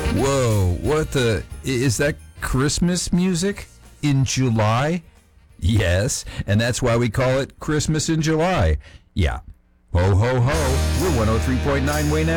Whoa, what the? Is that Christmas music in July? Yes, and that's why we call it Christmas in July. Yeah. Ho, ho, ho. We're 103.9 Wayne